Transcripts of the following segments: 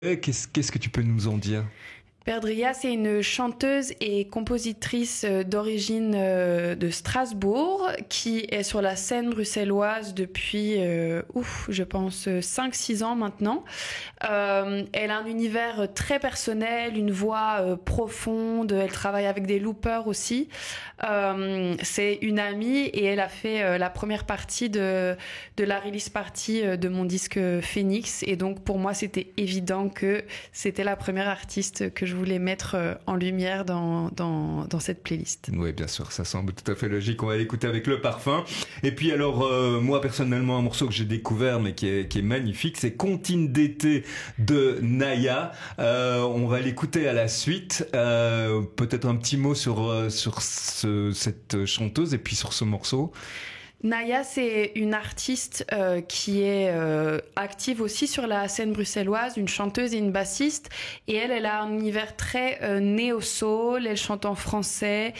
Qu'est-ce que tu peux nous en dire? Perdria, c'est une chanteuse et compositrice d'origine de Strasbourg qui est sur la scène bruxelloise depuis, je pense, 5-6 ans maintenant. Elle a un univers très personnel, une voix profonde, elle travaille avec des loopers aussi. C'est une amie et elle a fait la première partie de la release party de mon disque Phoenix. Et donc pour moi, c'était évident que c'était la première artiste que je voulais mettre en lumière dans cette playlist. Oui, bien sûr, ça semble tout à fait logique. On va l'écouter avec Le Parfum. Et puis alors, moi personnellement, un morceau que j'ai découvert, mais qui est magnifique, c'est Comptine d'été de Naya. On va l'écouter à la suite. Peut-être un petit mot sur cette chanteuse et puis sur ce morceau. Naya, c'est une artiste qui est active aussi sur la scène bruxelloise, une chanteuse et une bassiste. Et elle a un univers très néo-soul, elle chante en français,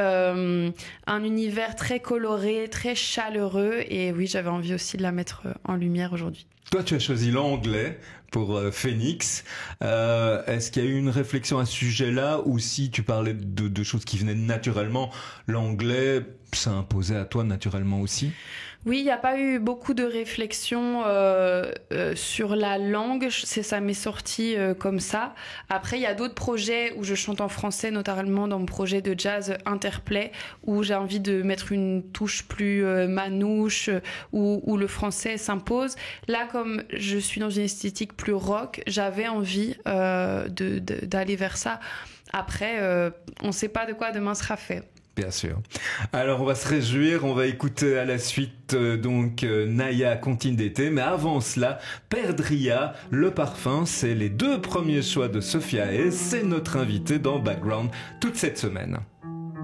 un univers très coloré, très chaleureux. Et oui, j'avais envie aussi de la mettre en lumière aujourd'hui. Toi, tu as choisi l'anglais pour Phoenix. Est-ce qu'il y a eu une réflexion à ce sujet-là, ou si tu parlais de choses qui venaient naturellement, l'anglais s'imposait à toi naturellement aussi? Oui, il n'y a pas eu beaucoup de réflexion sur la langue. Ça m'est sorti comme ça. Après, il y a d'autres projets où je chante en français, notamment dans mon projet de jazz Interplay, où j'ai envie de mettre une touche plus manouche, où le français s'impose. Là, comme je suis dans une esthétique plus rock, j'avais envie d'aller vers ça. Après, on ne sait pas de quoi demain sera fait. Bien sûr. Alors on va se réjouir, on va écouter à la suite Naya, Comptine d'été, mais avant cela, Perdria, Le Parfum, c'est les deux premiers choix de Sophia et c'est notre invité dans Background toute cette semaine.